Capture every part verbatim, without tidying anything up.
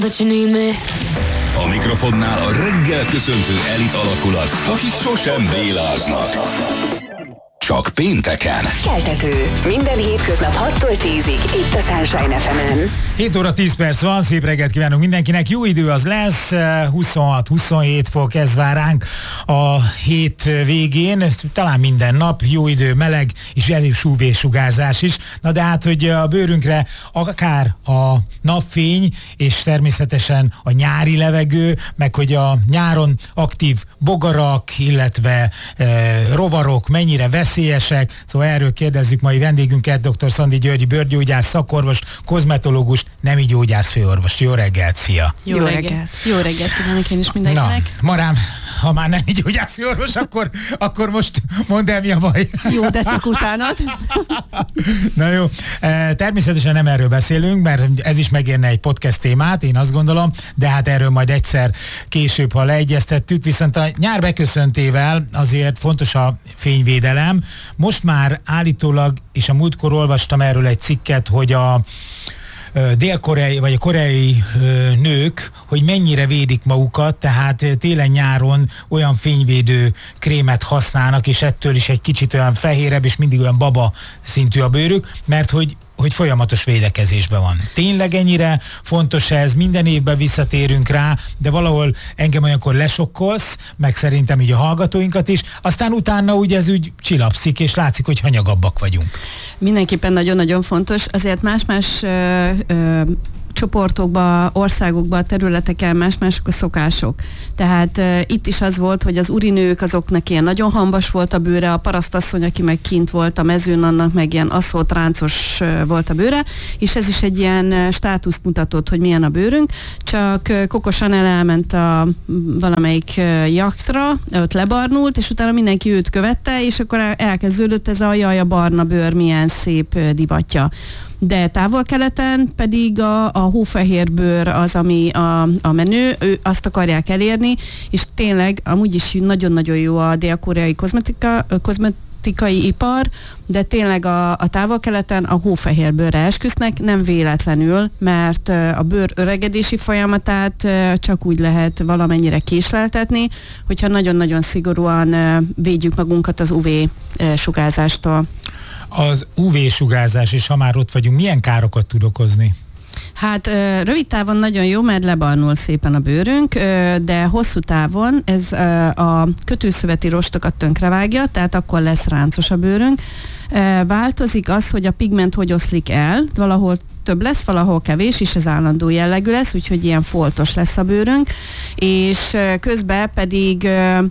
That you need me. A mikrofonnál a reggel köszöntő elit alakulat, akik sosem béláznak. Csak pénteken. Keltető. Minden hétköznap hattól tízig itt a Sunshine ef emen. hét óra tíz perc van, szép reggelt kívánunk mindenkinek. Jó idő az lesz, huszonhat huszonhét fok, ez vár ránk a hét végén. Talán minden nap jó idő, meleg és erős ú vé-sugárzás is. Na de hát, hogy a bőrünkre akár a napfény és természetesen a nyári levegő, meg hogy a nyáron aktív bogarak, illetve e, rovarok mennyire veszélyesek. Szóval erről kérdezzük mai vendégünket, dr. Szandi Györgyi bőrgyógyász, szakorvos, kozmetológus, nemi gyógyász főorvos. Jó reggelt, szia! Jó, Jó reggelt! reggelt. Jó reggelt kívánok én is mindenkinek. Na, Marám, ha már nemi gyógyász főorvos, akkor, akkor most mondd el, mi a baj. Jó, de csak utánad. Na jó, természetesen nem erről beszélünk, mert ez is megérne egy podcast témát, én azt gondolom, de hát erről majd egyszer később, ha leegyeztettük, viszont a nyár beköszöntével azért fontos a fényvédelem. Most már állítólag, és a múltkor olvastam erről egy cikket, hogy a dél-koreai, vagy a koreai nők, hogy mennyire védik magukat, tehát télen-nyáron olyan fényvédő krémet használnak, és ettől is egy kicsit olyan fehérebb, és mindig olyan baba szintű a bőrük, mert hogy hogy folyamatos védekezésben van. Tényleg ennyire fontos ez, minden évben visszatérünk rá, de valahol engem olyankor lesokkolsz, meg szerintem így a hallgatóinkat is, aztán utána úgy ez úgy csillapszik, és látszik, hogy hanyagabbak vagyunk. Mindenképpen nagyon-nagyon fontos, azért más-más ö, ö, csoportokba, országokba, területeken más-mások a szokások. Tehát uh, itt is az volt, hogy az urinők azoknak ilyen nagyon hamvas volt a bőre, a parasztasszony, aki meg kint volt a mezőn, annak meg ilyen aszót ráncos uh, volt a bőre, és ez is egy ilyen uh, státuszt mutatott, hogy milyen a bőrünk, csak uh, Coco Chanel elment a valamelyik uh, jachtra, ott lebarnult, és utána mindenki őt követte, és akkor elkezdődött ez a jaj, a barna bőr, milyen szép uh, divatja. De távol-keleten pedig a, a hófehér bőr az, ami a, a menő, ő azt akarják elérni, és tényleg amúgy is nagyon-nagyon jó a dél-koreai kozmetika, kozmetikai ipar, de tényleg a, a távol-keleten a hófehér bőrre esküsznek, nem véletlenül, mert a bőr öregedési folyamatát csak úgy lehet valamennyire késleltetni, hogyha nagyon-nagyon szigorúan védjük magunkat az ú vé-sugárzástól. Az ú vé-sugárzás, és ha már ott vagyunk, milyen károkat tud okozni? Hát rövid távon nagyon jó, mert lebarnul szépen a bőrünk, de hosszú távon ez a kötőszöveti rostokat tönkrevágja, tehát akkor lesz ráncos a bőrünk. Változik az, hogy a pigment hogy oszlik el, valahol több lesz, valahol kevés, és ez állandó jellegű lesz, úgyhogy ilyen foltos lesz a bőrünk, és közben pedig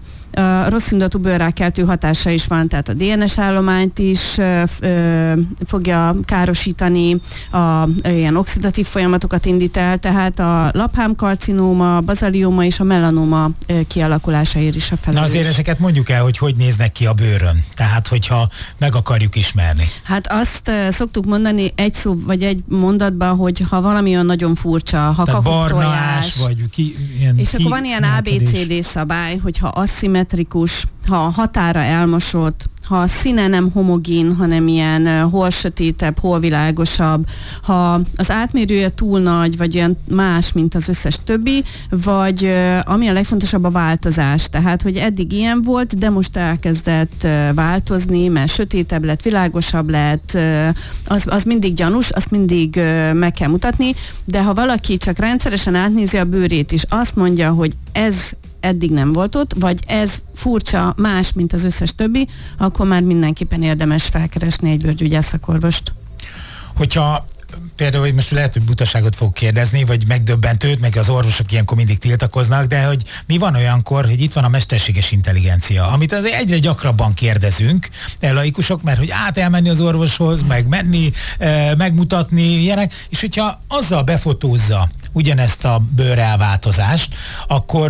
a rosszindulatú bőrrákkeltő hatása is van, tehát a dé en es állományt is ö, ö, fogja károsítani, a, ilyen oxidatív folyamatokat indít el, tehát a laphámkarcinóma, bazalióma és a melanóma ö, kialakulásáért is a felelős. Na azért ezeket mondjuk el, hogy hogy néznek ki a bőrön, tehát hogyha meg akarjuk ismerni. Hát azt ö, szoktuk mondani egy szó vagy egy mondatban, hogy ha valami olyan nagyon furcsa, ha kakuktojás, vagy ki, ilyen és ki, akkor van ilyen á bé cé dé szabály, hogyha aszimmetrikus, ha a határa elmosott, ha a színe nem homogén, hanem ilyen hol sötétebb, hol világosabb, ha az átmérője túl nagy, vagy olyan más, mint az összes többi, vagy ami a legfontosabb a változás, tehát, hogy eddig ilyen volt, de most elkezdett változni, mert sötétebb lett, világosabb lett, az, az mindig gyanús, azt mindig meg kell mutatni, de ha valaki csak rendszeresen átnézi a bőrét, és azt mondja, hogy ez eddig nem volt ott, vagy ez furcsa, más, mint az összes többi, akkor már mindenképpen érdemes felkeresni egy bőrgyógyász szakorvost. Hogyha például, hogy most lehet, hogy butaságot fogok kérdezni, vagy megdöbbentőt, meg az orvosok ilyenkor mindig tiltakoznak, de hogy mi van olyankor, hogy itt van a mesterséges intelligencia, amit azért egyre gyakrabban kérdezünk, laikusok, mert hogy át elmenni az orvoshoz, meg menni, megmutatni, ilyenek, és hogyha azzal befotózza ugyanezt a bőrelváltozást, akkor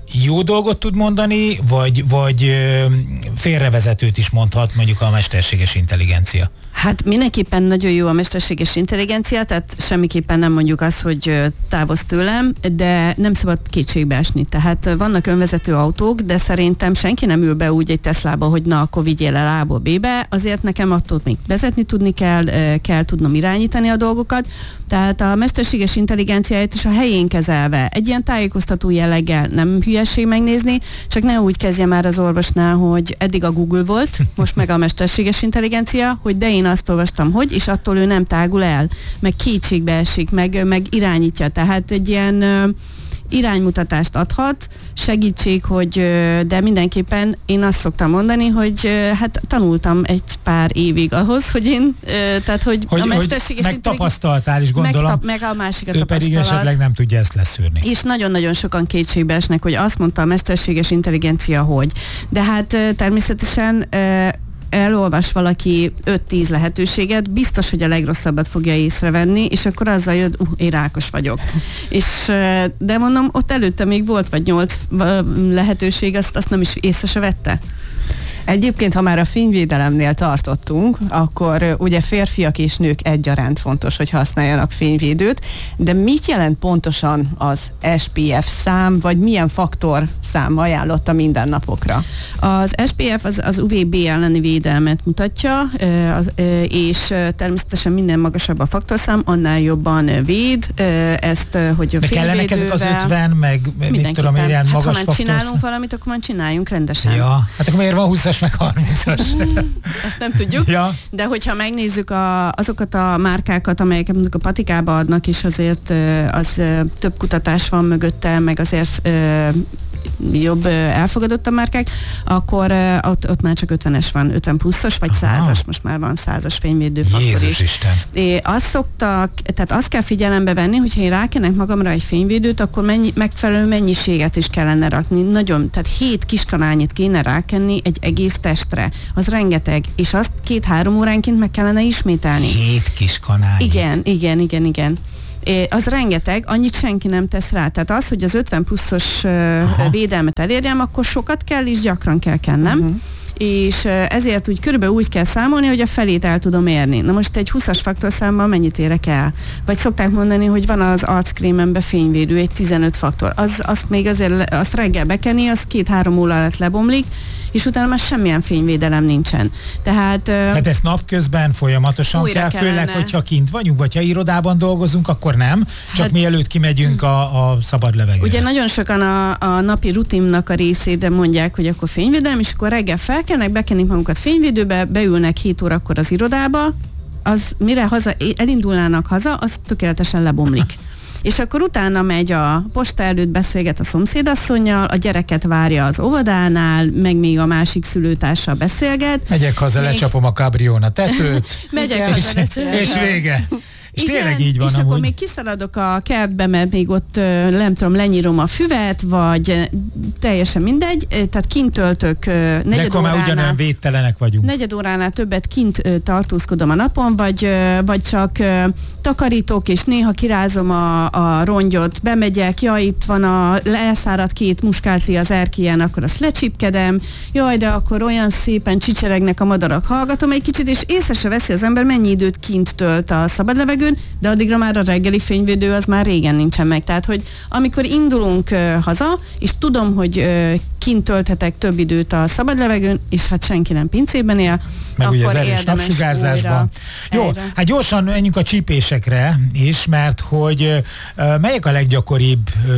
jó dolgot tud mondani, vagy, vagy félrevezetőt is mondhat mondjuk a mesterséges intelligencia? Hát mindenképpen nagyon jó a mesterséges intelligencia, tehát semmiképpen nem mondjuk azt, hogy távozz tőlem, de nem szabad kétségbe esni. Tehát vannak önvezető autók, de szerintem senki nem ül be úgy egy Teslába, hogy na, akkor vigyél el A-ból B-be, azért nekem attól még vezetni tudni kell, kell tudnom irányítani a dolgokat, tehát a mesterséges intelligenciáját is a helyén kezelve, egy ilyen tájékoztató jelleggel, nem hülyesség megnézni, csak ne úgy kezdje már az orvosnál, hogy eddig a Google volt, most meg a mesterséges intelligencia, hogy de én azt olvastam, hogy, és attól ő nem tágul el, meg kétségbe esik, meg, meg irányítja. Tehát egy ilyen uh, iránymutatást adhat, segítség, hogy uh, de mindenképpen én azt szoktam mondani, hogy uh, hát tanultam egy pár évig ahhoz, hogy én, uh, tehát hogy, hogy a mesterséges hogy megtapasztaltál is gondolom, megtap, meg a másik a ő pedig esetleg nem tudja ezt leszűrni. És nagyon-nagyon sokan kétségbe esnek, hogy azt mondta a mesterséges intelligencia, hogy. De hát uh, természetesen uh, elolvas valaki öt-tíz lehetőséget, biztos, hogy a legrosszabbat fogja észrevenni, és akkor azzal jön, uh, én rákos vagyok. és, de mondom, ott előtte még volt vagy nyolc lehetőség, azt, azt nem is észre se vette. Egyébként, ha már a fényvédelemnél tartottunk, akkor ugye férfiak és nők egyaránt fontos, hogy használjanak fényvédőt, de mit jelent pontosan az es pé ef szám, vagy milyen faktor szám ajánlott a mindennapokra? Az es pé ef az, az u vé bé elleni védelmet mutatja, és természetesen minden magasabb a faktorszám, annál jobban véd. Ezt, hogy a de kellenek ezek az ötven, meg mit tudom, ilyen hát, magas ha már csinálunk faktorszám. valamit, akkor már csináljunk rendesen. Ja, hát akkor miért van húszas meg harmincas? Ezt nem tudjuk, ja. De hogyha megnézzük a, azokat a márkákat, amelyeket mondjuk a patikába adnak, és azért az több kutatás van mögötte, meg azért jobb elfogadott a márkák, akkor ott, ott már csak ötvenes van, ötven pluszos, vagy százas, most már van százas fényvédő faktor is. Jézus Isten! É, azt szoktak, tehát azt kell figyelembe venni, hogyha én rákenek magamra egy fényvédőt, akkor mennyi, megfelelő mennyiséget is kellene rakni. Nagyon, tehát hét kiskanálnyit kéne rákenni egy egész testre. Az rengeteg, és azt két-három óránként meg kellene ismételni. Hét kiskanálnyit? Igen, igen, igen, igen. É, az rengeteg, annyit senki nem tesz rá. Tehát az, hogy az ötven pluszos Aha. védelmet elérjem, akkor sokat kell és gyakran kell kennem. Uh-huh. És ezért úgy körülbelül úgy kell számolni, hogy a felét el tudom érni. Na most egy húszas faktorszámmal mennyit érek el? Vagy szokták mondani, hogy van az arckrémembe fényvédő, egy tizenöt faktor. Az, azt még azért, azt reggel bekenni, az két-három óra alatt lebomlik, és utána már semmilyen fényvédelem nincsen. Tehát, Tehát ezt napközben folyamatosan kell, kellene. Főleg, hogyha kint vagyunk, vagy ha irodában dolgozunk, akkor nem, csak hát, mielőtt kimegyünk a, a szabad levegőre. Ugye nagyon sokan a, a napi rutinnak a részét mondják, hogy akkor fényvédelem, és akkor reggel felkelnek, bekenik magukat fényvédőbe, beülnek hét órakor az irodába, az mire haza, elindulnának haza, az tökéletesen lebomlik. És akkor utána megy a posta előtt, beszélget a szomszédasszonnyal, a gyereket várja az óvodánál, meg még a másik szülőtársal beszélget. Megyek haza, még... lecsapom a kabrión a tetőt. Megyek és, haza, és vége. És igen, tényleg így van és amúgy. akkor még kiszaladok a kertbe, mert még ott nem tudom, lenyírom a füvet, vagy teljesen mindegy, tehát kint töltök negyed De akkor már óránál, ugyanolyan védtelenek vagyunk. Negyed óránál többet kint tartózkodom a napon, vagy, vagy csak takarítok, és néha kirázom a, a rongyot, bemegyek, jaj, itt van a elszáradt két muskátli az erkélyen, akkor azt lecsipkedem, jaj, de akkor olyan szépen csicseregnek a madarak, hallgatom egy kicsit, és észre se veszi az ember, mennyi időt kint tölt a szabad levegőn, de addigra már a reggeli fényvédő az már régen nincsen meg. Tehát, hogy amikor indulunk uh, haza, és tudom, hogy uh, kint tölthetek több időt a szabad levegőn, és hát senki nem pincében él, meg akkor ugye az erős érdemes napsugárzásban. újra, Jó, helyre. hát gyorsan menjünk a csípésekre is, mert hogy uh, melyek a leggyakoribb uh,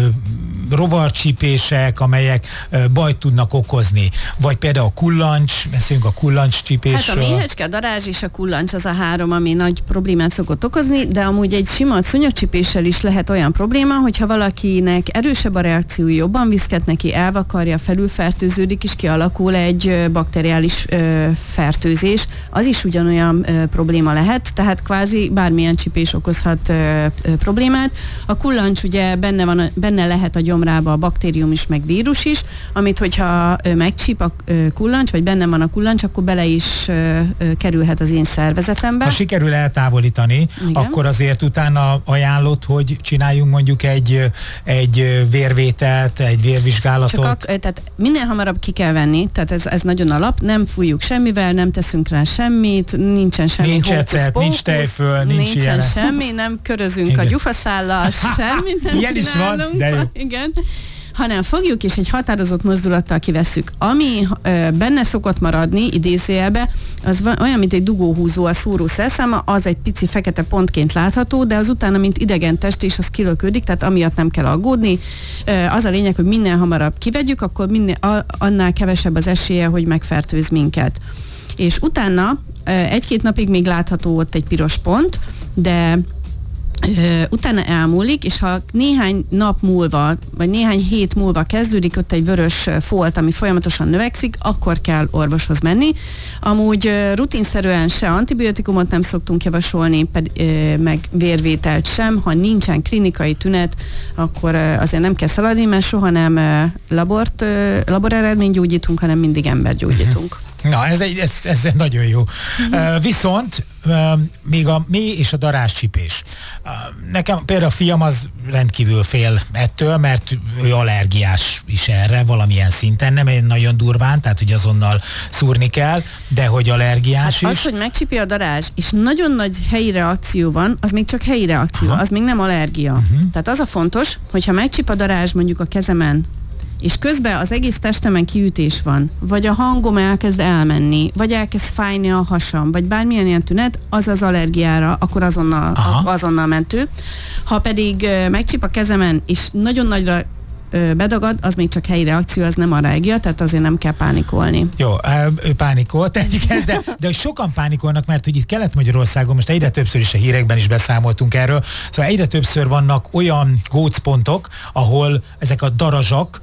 rovarcsípések, amelyek uh, bajt tudnak okozni? Vagy például a kullancs, beszéljünk a kullancs csípésről. Hát a méhecske, a darázs és a kullancs az a három, ami nagy problémát szokott okozni, de amúgy egy sima szúnyogcsípéssel is lehet olyan probléma, hogyha valakinek erősebb a reakció, jobban viszket neki, elvakarja, felülfertőződik, és kialakul egy bakteriális ö, fertőzés, az is ugyanolyan ö, probléma lehet, tehát kvázi bármilyen csípés okozhat ö, ö, problémát. A kullancs ugye benne, van, benne lehet a gyom gyomrába baktérium is, meg vírus is, amit hogyha megcsíp a kullancs, vagy bennem van a kullancs, akkor bele is kerülhet az én szervezetembe. Ha sikerül eltávolítani, igen, akkor azért utána ajánlott, hogy csináljunk mondjuk egy, egy vérvételt, egy vérvizsgálatot. Csak ak- tehát minél hamarabb ki kell venni, tehát ez, ez nagyon alap, nem fújjuk semmivel, nem teszünk rá semmit, nincsen semmi nincs hókusz, ecet, pókusz, nincs tejföl, nincs nincsen ilyen. semmi, nem körözünk igen. a gyufaszállal, semmit nem ilyen csinálunk. Is van, de jó. Igen. Hanem fogjuk és egy határozott mozdulattal kivesszük. Ami ö, benne szokott maradni, idézőjelbe, az van, olyan, mint egy dugóhúzó a szúró szerszáma, az egy pici fekete pontként látható, de az utána, mint idegen test, és az kilöködik, tehát amiatt nem kell aggódni. Ö, az a lényeg, hogy minél hamarabb kivegyük, akkor minél, a, annál kevesebb az esélye, hogy megfertőz minket. És utána ö, egy-két napig még látható ott egy piros pont, de Uh, utána elmúlik, és ha néhány nap múlva, vagy néhány hét múlva kezdődik ott egy vörös folt, ami folyamatosan növekszik, akkor kell orvoshoz menni. Amúgy uh, rutinszerűen se antibiotikumot nem szoktunk javasolni, ped, uh, meg vérvételt sem. Ha nincsen klinikai tünet, akkor uh, azért nem kell szaladni, mert soha nem uh, labort, uh, laboreredményt gyógyítunk, hanem mindig embert gyógyítunk. Na, ez, egy, ez, ez nagyon jó. Uh-huh. Uh, viszont uh, még a mély és a darázscsípés. Uh, nekem például a fiam az rendkívül fél ettől, mert ő allergiás is erre valamilyen szinten, nem egy nagyon durván, tehát hogy azonnal szúrni kell, de hogy allergiás hát is. Az, hogy megcsípi a darázs, és nagyon nagy helyi reakció van, az még csak helyi reakció, aha, az még nem allergia. Uh-huh. Tehát az a fontos, hogyha megcsíp a darázs mondjuk a kezemen, és közben az egész testemen kiütés van, vagy a hangom elkezd elmenni, vagy elkezd fájni a hasam, vagy bármilyen ilyen tünet, az az allergiára, akkor azonnal, a, azonnal mentő. Ha pedig megcsíp a kezemen, és nagyon nagyra bedagad, az még csak helyi reakció, az nem allergia, tehát azért nem kell pánikolni. Jó, ő pánikolt, tegyük ezt, de, de sokan pánikolnak, mert hogy itt Kelet-Magyarországon most egyre többször is a hírekben is beszámoltunk erről, szóval egyre többször vannak olyan gócpontok, ahol ezek a darazsak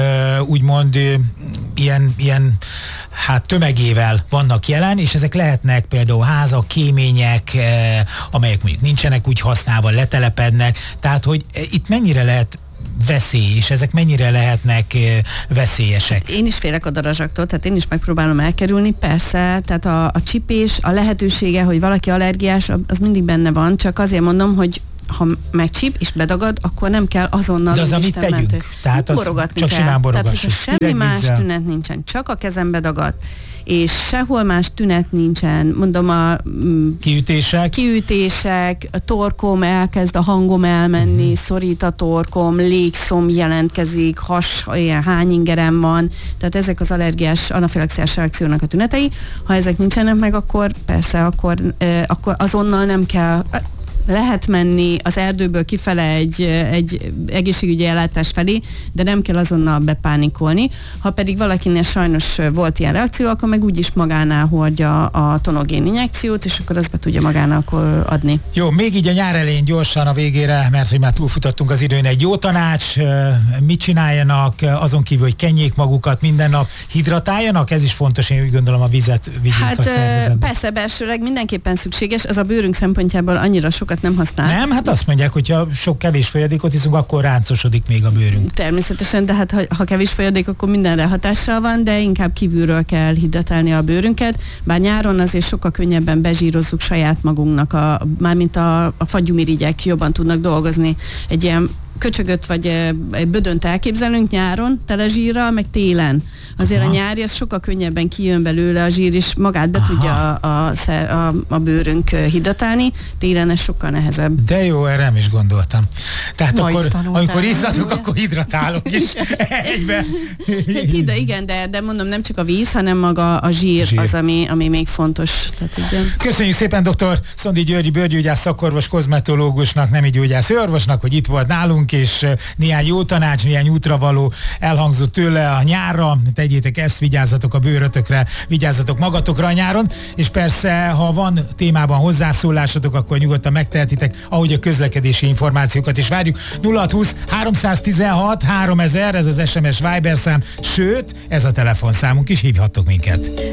úgymond ilyen, ilyen hát tömegével vannak jelen, és ezek lehetnek például házak, kémények, amelyek mondjuk nincsenek úgy használva, letelepednek, tehát hogy itt mennyire lehet veszély, és ezek mennyire lehetnek veszélyesek? Én is félek a darazsaktól, tehát én is megpróbálom elkerülni, persze, tehát a, a csípés, a lehetősége, hogy valaki allergiás, az mindig benne van, csak azért mondom, hogy ha megcsíp és bedagad, akkor nem kell azonnal. De az, amit tegyünk? Tehát az borogatni csak kell. simán Tehát, hogyha semmi más tünet nincsen, csak a kezembe dagad, és sehol más tünet nincsen, mondom a mm, kiütések, kiütések, a torkom elkezd a hangom elmenni, mm. szorít a torkom, légszom jelentkezik, has, ilyen hányingerem van, tehát ezek az allergiás, anafilaxiás reakciónak a tünetei. Ha ezek nincsenek meg, akkor persze, akkor, eh, akkor azonnal nem kell. Lehet menni az erdőből kifele egy, egy egészségügyi ellátás felé, de nem kell azonnal bepánikolni. Ha pedig valakinél sajnos volt ilyen reakció, akkor meg úgyis magánál hordja a tonogén injekciót, és akkor azt be tudja magának adni. Jó, még így a nyár elején gyorsan a végére, mert hogy már túlfutottunk az időn, egy jó tanács, mit csináljanak, azon kívül, hogy kenjék magukat minden nap, hidratáljanak, ez is fontos, én úgy gondolom a vizet vigyék hát, a szervezetbe. Persze, belsőleg mindenképpen szükséges, az a bőrünk szempontjából annyira sokat nem használ. Nem, hát azt mondják, hogy ha sok kevés folyadékot iszunk, akkor ráncosodik még a bőrünk. Természetesen, de hát ha, ha kevés folyadék, akkor mindenre hatással van, de inkább kívülről kell hidratálni a bőrünket, bár nyáron azért sokkal könnyebben bezsírozzuk saját magunknak, a, mármint a, a fagyumirigyek jobban tudnak dolgozni. Egy ilyen köcsögöt vagy egy bödönt elképzelünk nyáron, tele zsírral, meg télen. Azért aha, a nyári, az sokkal könnyebben kijön belőle a zsír, és magát be aha, tudja a, a, a, a bőrünk hidratálni. Télen ez sokkal nehezebb. De jó, erre nem is gondoltam. Tehát ma akkor, amikor izzatok, akkor hidratálok is egybe. Hát ide, igen, de, de mondom, nem csak a víz, hanem maga a zsír, zsír. az, ami, ami még fontos. Tehát, igen. Köszönjük szépen dr. Szondi Györgyi bőrgyógyász szakorvos, kozmetológusnak, nemi gyógyász orvosnak, hogy itt volt nálunk, és néhány jó tanács, néhány útravaló elhangzott tőle a nyárra. Tegyétek ezt, vigyázzatok a bőrötökre, vigyázzatok magatokra a nyáron, és persze, ha van témában hozzászólásotok, akkor nyugodtan megtehetitek, ahogy a közlekedési információkat is várjuk. nulla hat húsz háromszáztizenhat háromezer, ez az es em es Viber szám, sőt, ez a telefonszámunk is, hívhattok minket.